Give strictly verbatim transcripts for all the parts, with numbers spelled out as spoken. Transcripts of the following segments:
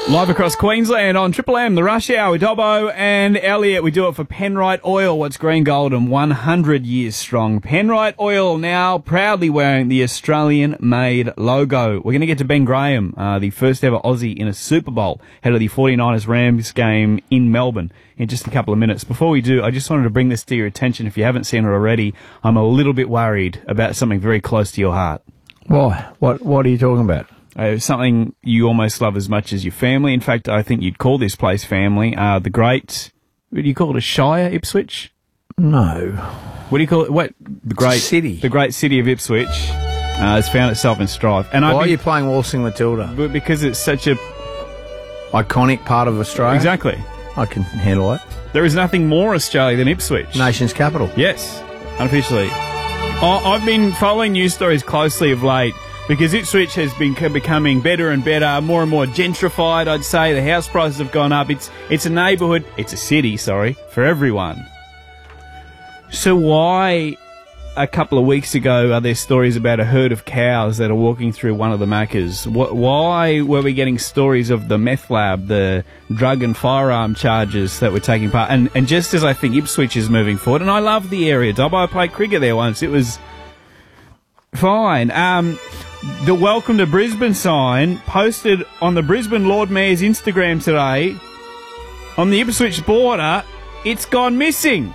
Live across Queensland on Triple M, the Rush Hour with Dobbo and Elliot. We do it for Penrite Oil. What's green, gold and one hundred years strong. Penrite Oil now proudly wearing the Australian-made logo. We're going to get to Ben Graham, uh, the first ever Aussie in a Super Bowl, head of the forty-niners Rams game in Melbourne, in just a couple of minutes. Before we do, I just wanted to bring this to your attention. If you haven't seen it already, I'm a little bit worried about something very close to your heart. Why? What, what are you talking about? Uh, something you almost love as much as your family. In fact, I think you'd call this place family. Uh, the great, what do you call it, a Shire, Ipswich? No. What do you call it? What? The great city. The great city of Ipswich uh, has found itself in strife. And Why I've are been, you playing Waltzing Matilda? but because it's such a... Iconic part of Australia? Exactly. I can handle it. There is nothing more Australia than Ipswich. Nation's capital. Yes, unofficially. I- I've been following news stories closely of late, because Ipswich has been c- becoming better and better, more and more gentrified, I'd say. The house prices have gone up. It's it's a neighbourhood, it's a city, sorry, for everyone. So why, a couple of weeks ago, are there stories about a herd of cows that are walking through one of the Maccas? Wh- Why were we getting stories of the meth lab, the drug and firearm charges that were taking part? And, and just as I think Ipswich is moving forward, and I love the area, Dobbo, I played cricket there once, it was fine. Um... The Welcome to Brisbane sign posted on the Brisbane Lord Mayor's Instagram today on the Ipswich border, it's gone missing.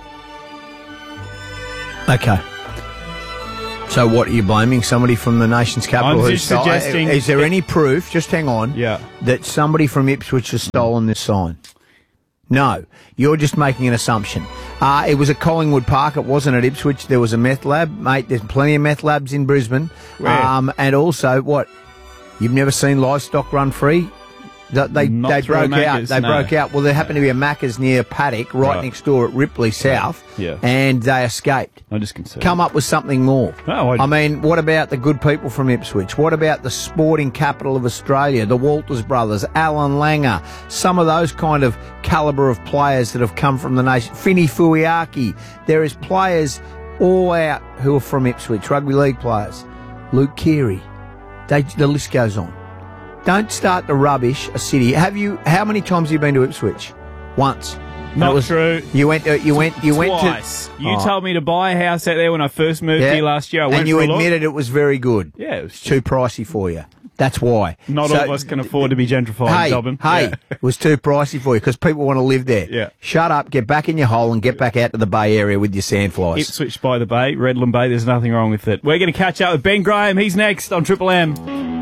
Okay. So what, are you blaming somebody from the nation's capital? I'm who's just stole- suggesting- Is there any proof, just hang on, Yeah. that somebody from Ipswich has stolen this sign? No. You're just making an assumption. Uh, it was at Collingwood Park. It wasn't at Ipswich. There was a meth lab. Mate, there's plenty of meth labs in Brisbane. Where? Um, and also, what? You've never seen livestock run free? They, they, Not they through broke a out. Macca's, They no. broke out. Well, there happened to be a Macca's near Paddock, right, Right. next door at Ripley South. Yeah. And they escaped. I'm just concerned. Come up with something more. Oh, I- I mean, what about the good people from Ipswich? What about the sporting capital of Australia, the Walters brothers, Alan Langer, some of those kind of calibre of players that have come from the nation? Finny Fuiaki. There is players all out who are from Ipswich, rugby league players. Luke Keary. They, the list goes on. Don't start to rubbish a city. Have you? How many times have you been to Ipswich? Once. And Not it was- true. You went. To, you went. You went to. Twice. You Oh. told me to buy a house out there when I first moved Yeah. here last year. I went and you for a look. admitted it was very good. Yeah, it was It's too pricey for you. That's why. Not So- all of us can afford to be gentrified, Hey, Dobbin. hey, Yeah. it was too pricey for you because people want to live there. Yeah. Shut up, get back in your hole and get back out to the Bay Area with your sandflies. Ipswich by the Bay, Redland Bay, there's nothing wrong with it. We're going to catch up with Ben Graham. He's next on Triple M.